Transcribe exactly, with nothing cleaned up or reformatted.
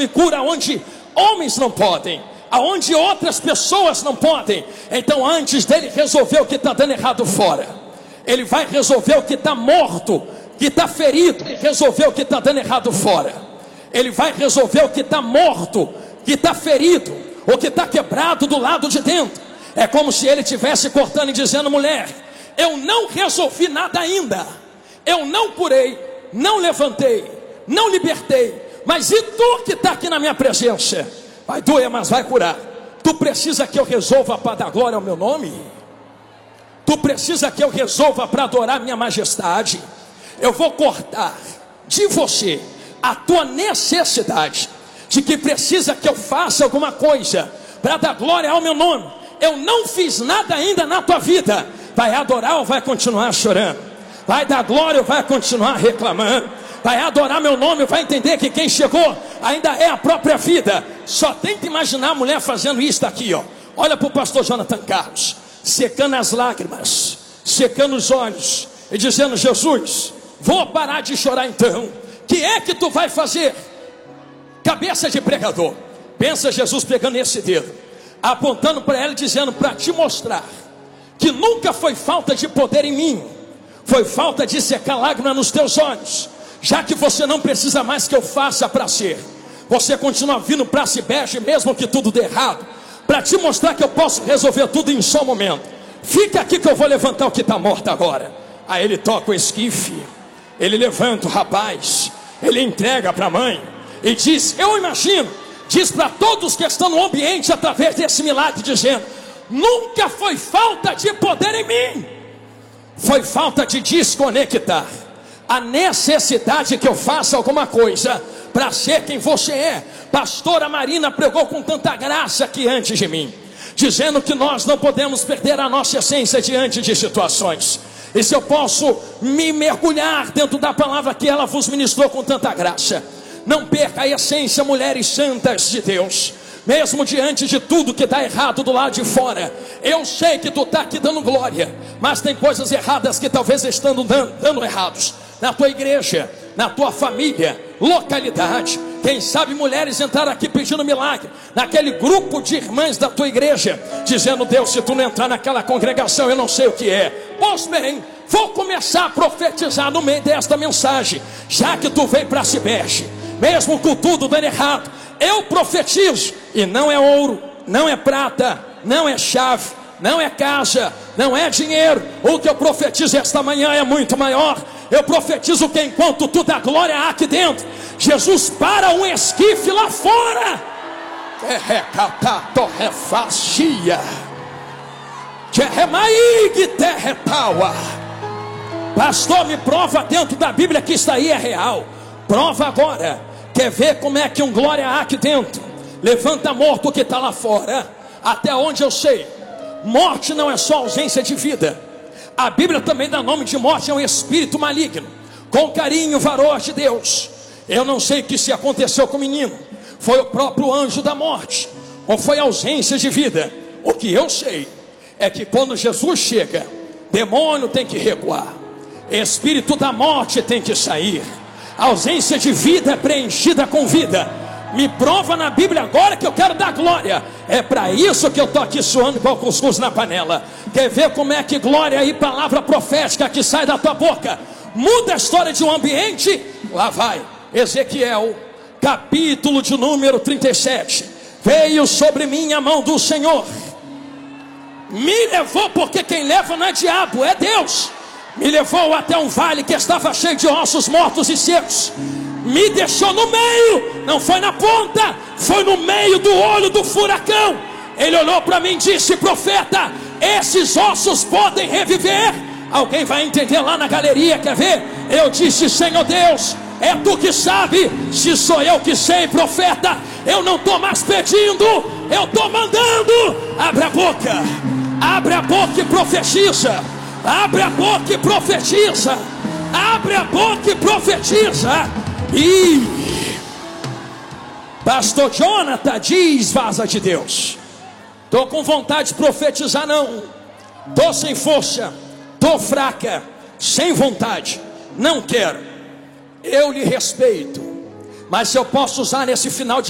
me cura onde homens não podem, aonde outras pessoas não podem. Então antes dele resolver o que está dando errado fora, ele vai resolver o que está morto, que está ferido. Ele resolveu o que está dando errado fora, ele vai resolver o que está morto, que está ferido, o que está quebrado do lado de dentro. É como se ele estivesse cortando e dizendo: mulher, eu não resolvi nada ainda, eu não curei, não levantei, não libertei, mas e tu que está aqui na minha presença? Vai doer, mas vai curar. Tu precisa que eu resolva para dar glória ao meu nome? Tu precisa que eu resolva para adorar minha majestade? Eu vou cortar de você a tua necessidade de que precisa que eu faça alguma coisa para dar glória ao meu nome. Eu não fiz nada ainda na tua vida. Vai adorar ou vai continuar chorando? Vai dar glória ou vai continuar reclamando? Vai adorar meu nome ou vai entender que quem chegou ainda é a própria vida? Só tenta imaginar a mulher fazendo isso daqui, ó. Olha para o pastor Jonathan Carlos, secando as lágrimas, secando os olhos e dizendo: Jesus, vou parar de chorar então. Que é que tu vai fazer? Cabeça de pregador. Pensa Jesus pegando esse dedo, apontando para ela e dizendo: para te mostrar que nunca foi falta de poder em mim, foi falta de secar lágrima nos teus olhos. Já que você não precisa mais que eu faça para ser, você continua vindo para se bege mesmo que tudo dê errado, para te mostrar que eu posso resolver tudo em só um momento. Fica aqui que eu vou levantar o que está morto agora. Aí ele toca o esquife, ele levanta o rapaz, ele entrega para a mãe e diz: eu imagino, diz para todos que estão no ambiente através desse milagre, dizendo: nunca foi falta de poder em mim, foi falta de desconectar a necessidade que eu faça alguma coisa para ser quem você é. Pastora Marina pregou com tanta graça aqui antes de mim, dizendo que nós não podemos perder a nossa essência diante de situações. E se eu posso me mergulhar dentro da palavra que ela vos ministrou com tanta graça, não perca a essência, mulheres santas de Deus. Mesmo diante de tudo que está errado do lado de fora, eu sei que tu está aqui dando glória, mas tem coisas erradas que talvez estão dando, dando errados na tua igreja, na tua família, localidade. Quem sabe mulheres entraram aqui pedindo milagre, naquele grupo de irmãs da tua igreja, dizendo: Deus, se tu não entrar naquela congregação, eu não sei o que é. Pois bem, vou começar a profetizar no meio desta mensagem. Já que tu veio para Ciberge, mesmo com tudo dando errado, eu profetizo, e não é ouro, não é prata, não é chave, não é casa, não é dinheiro. O que eu profetizo esta manhã é muito maior. Eu profetizo que enquanto tu dá glória aqui dentro, Jesus para um esquife lá fora. Pastor, me prova dentro da Bíblia que isso aí é real. Prova agora. Quer ver como é que um glória há aqui dentro levanta morto que está lá fora? Até onde eu sei, morte não é só ausência de vida. A Bíblia também dá nome de morte a um espírito maligno. Com carinho, varões de Deus, eu não sei que se aconteceu com o menino foi o próprio anjo da morte, ou foi ausência de vida. O que eu sei é que quando Jesus chega, demônio tem que recuar, espírito da morte tem que sair, a ausência de vida é preenchida com vida. Me prova na Bíblia agora que eu quero dar glória. É para isso que eu estou aqui suando igual cuscuz na panela. Quer ver como é que glória e palavra profética que sai da tua boca muda a história de um ambiente? Lá vai Ezequiel, capítulo de número trinta e sete. Veio sobre mim a mão do Senhor, me levou, porque quem leva não é diabo, é Deus. Me levou até um vale que estava cheio de ossos mortos e secos. Me deixou no meio, não foi na ponta, foi no meio do olho do furacão. Ele olhou para mim e disse: profeta, esses ossos podem reviver? Alguém vai entender lá na galeria, quer ver? Eu disse: Senhor Deus, é tu que sabe. Se sou eu que sei, profeta, eu não estou mais pedindo, eu estou mandando. Abre a boca, abre a boca e profetiza. Abre a boca e profetiza. Abre a boca e profetiza. E pastor Jonathan diz: vaza de Deus. Estou com vontade de profetizar, não. Estou sem força, estou fraca, sem vontade, não quero. Eu lhe respeito, mas se eu posso usar nesse final de